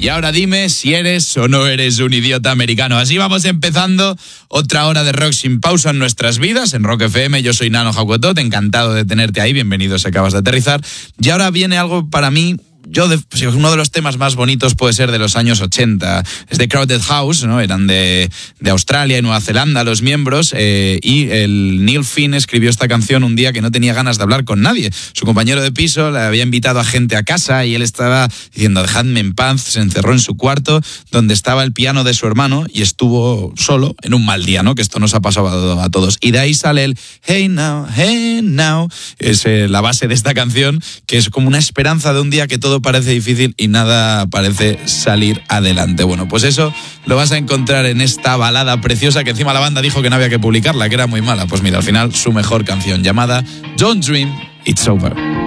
Y ahora dime si eres o no eres un idiota americano. Así vamos empezando otra hora de rock sin pausa en nuestras vidas, en Rock FM. Yo soy Nano Jacotot, encantado de tenerte ahí. Bienvenido si acabas de aterrizar. Y ahora viene algo para mí... uno de los temas más bonitos puede ser de los años 80. Es de Crowded House, ¿no? Eran de Australia y Nueva Zelanda los miembros, y el Neil Finn escribió esta canción un día que no tenía ganas de hablar con nadie. Su compañero de piso le había invitado a gente a casa y él estaba diciendo dejadme en paz. Se encerró en su cuarto donde estaba el piano de su hermano y estuvo solo en un mal día, ¿no? Que esto nos ha pasado a todos. Y de ahí sale el Hey Now, Hey Now. Es la base de esta canción, que es como una esperanza de un día que todo parece difícil y nada parece salir adelante. Bueno, pues eso lo vas a encontrar en esta balada preciosa que encima la banda dijo que no había que publicarla, que era muy mala. Pues mira, al final su mejor canción, llamada Don't Dream It's Over.